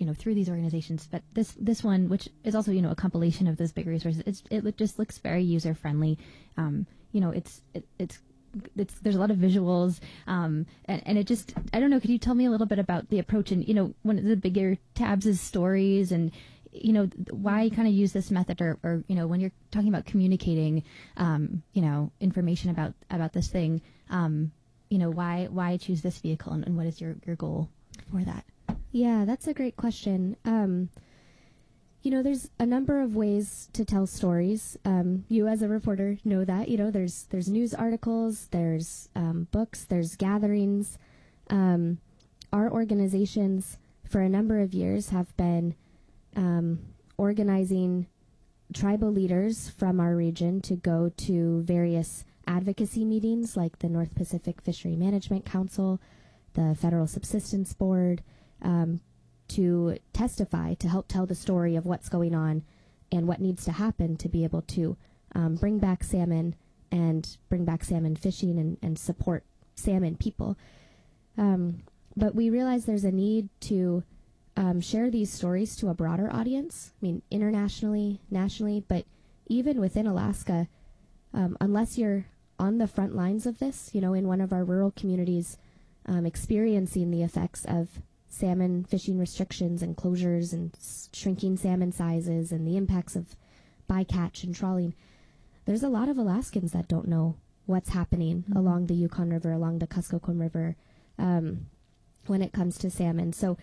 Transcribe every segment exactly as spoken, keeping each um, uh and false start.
know, through these organizations. But this this one, which is also, you know, a compilation of those big resources, it's, it look, just looks very user friendly. Um, you know, it's it, it's it's there's a lot of visuals, um, and, and it just, I don't know. Could you tell me a little bit about the approach? And, you know, one of the bigger tabs is stories, and, you know, why kind of use this method, or, or, you know, when you're talking about communicating, um, you know, information about about this thing, um, you know, why why choose this vehicle, and, and what is your your goal for that? Yeah, that's a great question. Um, you know, there's a number of ways to tell stories. Um, you as a reporter know that, you know, there's there's news articles, there's um, books, there's gatherings. Um, our organizations for a number of years have been um, organizing tribal leaders from our region to go to various advocacy meetings like the North Pacific Fishery Management Council, the Federal Subsistence Board, um, to testify, to help tell the story of what's going on and what needs to happen to be able to um, bring back salmon and bring back salmon fishing and, and support salmon people. Um, but we realize there's a need to um, share these stories to a broader audience, I mean, internationally, nationally, but even within Alaska, um, unless you're on the front lines of this, you know, in one of our rural communities, um, experiencing the effects of salmon fishing restrictions and closures and s- shrinking salmon sizes and the impacts of bycatch and trawling. There's a lot of Alaskans that don't know what's happening mm-hmm. along the Yukon River, along the Kuskokwim River, um, when it comes to salmon. So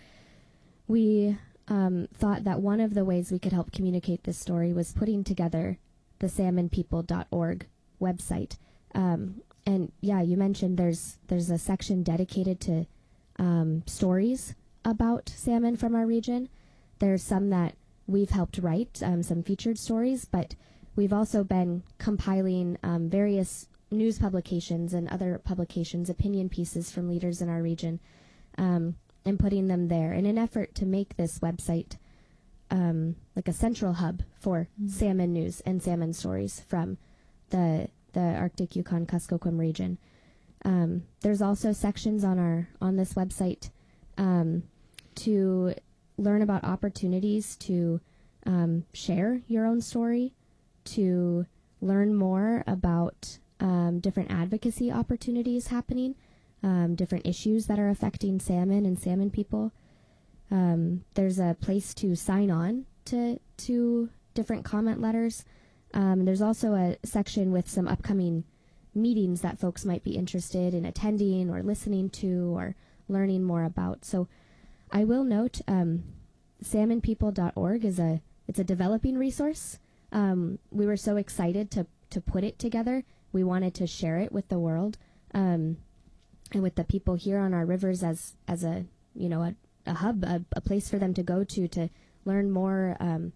we um, thought that one of the ways we could help communicate this story was putting together the salmon people dot org website. Um, and yeah, you mentioned there's there's a section dedicated to um, stories about salmon from our region. There's some that we've helped write, um, some featured stories, but we've also been compiling um, various news publications and other publications, opinion pieces from leaders in our region, um, and putting them there in an effort to make this website um, like a central hub for mm-hmm. salmon news and salmon stories from the the Arctic Yukon Kuskokwim region. Um, there's also sections on our on this website um, to learn about opportunities to um, share your own story, to learn more about um, different advocacy opportunities happening, um, different issues that are affecting salmon and salmon people. Um, there's a place to sign on to to different comment letters. Um, there's also a section with some upcoming meetings that folks might be interested in attending or listening to or learning more about. So I will note um, salmon people dot org is a it's a developing resource. Um, we were so excited to to put it together. We wanted to share it with the world um, and with the people here on our rivers as as a you know a, a hub, a, a place for them to go to to learn more. Um,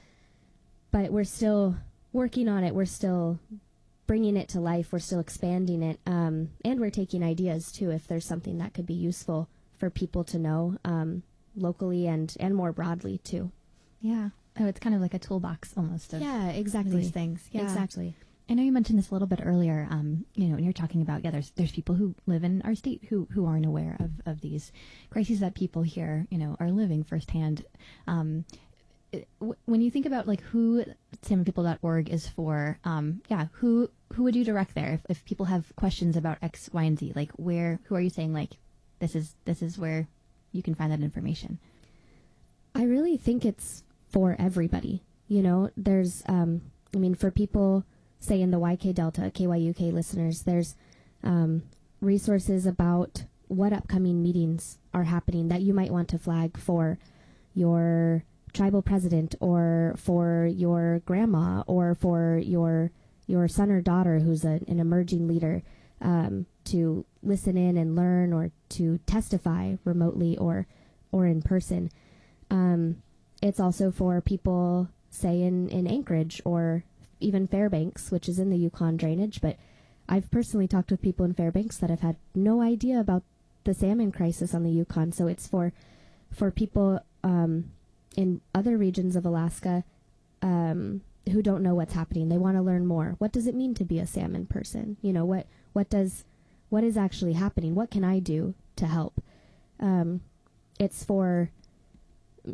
but we're still working on it. We're still bringing it to life. We're still expanding it. Um, and we're taking ideas, too, if there's something that could be useful for people to know um, locally and, and more broadly, too. Yeah. Oh, it's kind of like a toolbox almost of yeah, exactly. these things. Yeah. Exactly. I know you mentioned this a little bit earlier, um, you know, when you're talking about, yeah, there's, there's people who live in our state who, who aren't aware of, of these crises that people here, you know, are living firsthand. Um, when you think about like who salmon people dot org is for, um, yeah, who who would you direct there if, if people have questions about X, Y, and Z? Like where, who are you saying like this is this is where you can find that information? I really think it's for everybody. You know, there's, um, I mean, for people, say in the Y K Delta, K Y U K listeners, there's um, resources about what upcoming meetings are happening that you might want to flag for your tribal president or for your grandma or for your your son or daughter who's a, an emerging leader, um, to listen in and learn or to testify remotely or or in person. Um, it's also for people, say, in, in Anchorage or even Fairbanks, which is in the Yukon drainage. But I've personally talked with people in Fairbanks that have had no idea about the salmon crisis on the Yukon. So it's for for people um, in other regions of Alaska um, who don't know what's happening. They want to learn more. What does it mean to be a salmon person? You know, what what does what is actually happening? What can I do to help? Um, it's for